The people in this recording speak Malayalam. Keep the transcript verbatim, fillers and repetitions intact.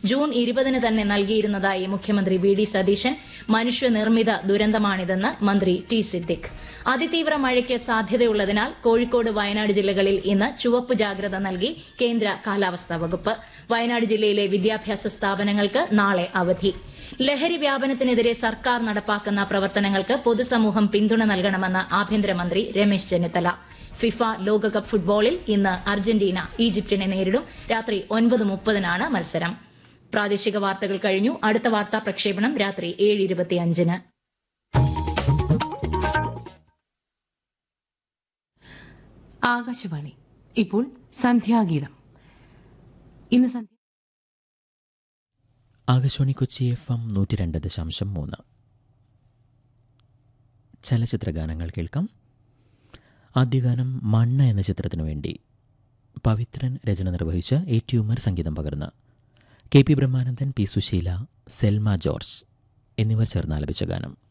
ജൂൺ ഇരുപതിന് തന്നെ നൽകിയിരുന്നതായി മുഖ്യമന്ത്രി വി ഡി സതീശൻ. മനുഷ്യനിർമ്മിത ദുരന്തമാണിതെന്ന് മന്ത്രി ടി സിദ്ദിഖ്. അതിതീവ്ര മഴയ്ക്ക് സാധ്യതയുള്ളതിനാൽ കോഴിക്കോട് വയനാട് ജില്ലകളിൽ ഇന്ന് ചുവപ്പ് ജാഗ്രത നൽകി കേന്ദ്ര കാലാവസ്ഥാ വകുപ്പ്. വയനാട് ജില്ലയിലെ വിദ്യാഭ്യാസ സ്ഥാപനങ്ങൾക്ക് നാളെ അവധി. ലഹരി വ്യാപനത്തിനെതിരെ സർക്കാർ നടപ്പാക്കുന്ന പ്രവർത്തനങ്ങൾക്ക് പൊതുസമൂഹം പിന്തുണ നൽകണമെന്ന് ആഭ്യന്തരമന്ത്രി രമേശ് ചെന്നിത്തല. ഫിഫ ലോകകപ്പ് ഫുട്ബോളിൽ ഇന്ന് അർജന്റീന ഈജിപ്തിനെ നേരിടും. രാത്രി ഒൻപത് മുപ്പതിനാണ് മത്സരം. പ്രാദേശിക വാർത്തകൾ കഴിഞ്ഞു. അടുത്ത വാർത്താ പ്രക്ഷേപണം രാത്രി ഏഴ് ഇരുപത്തിയഞ്ചിന്. ആകാശവാണി. ഇപ്പോൾ സന്ധ്യാഗീതം. ഇന്ന് സന്ധ്യ ആകാശവാണി കൊച്ചി എഫ് എം നൂറ്റി രണ്ട് ദശാംശം മൂന്ന്. ചലച്ചിത്ര ഗാനങ്ങൾ കേൾക്കാം. ആദ്യഗാനം മണ്ണ എന്ന ചിത്രത്തിനു വേണ്ടി പവിത്രൻ രചന നിർവഹിച്ച എ ടി ഉമർ സംഗീതം പകർന്ന് K P Brahmanandan, P Susheela, Selma George എന്നിവർ ചേർന്ന് ആലപിച്ച ഗാനം.